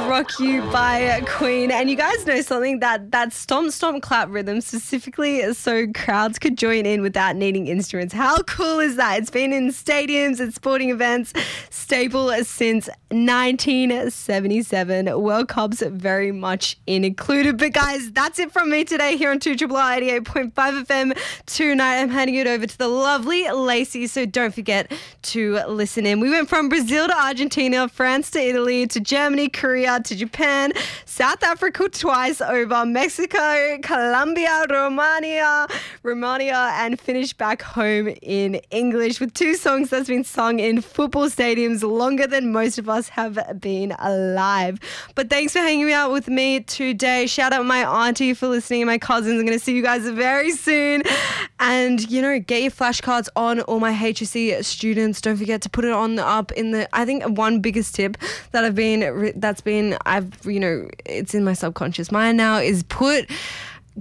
Rock You by Queen. And you guys know something, that stomp, stomp, clap rhythm specifically so crowds could join in without needing instruments. How cool is that? It's been in stadiums and sporting events, staple since 1977. World Cups very much included. But guys, that's it from me today here on 2RRR 88.5 FM. Tonight I'm handing it over to the lovely Lacey, so don't forget to listen in. We went from Brazil to Argentina, France to Italy, to Germany, Korea, to Japan, South Africa twice over, Mexico, Colombia, Romania, and finished back home in English with two songs that's been sung in football stadiums longer than most of us have been alive. But thanks for hanging out with me today. Shout out my auntie for listening and my cousins. I'm going to see you guys very soon. And, you know, get your flashcards on, all my HSC students. Don't forget to put it on up in the, I think one biggest tip that it's in my subconscious mind now is put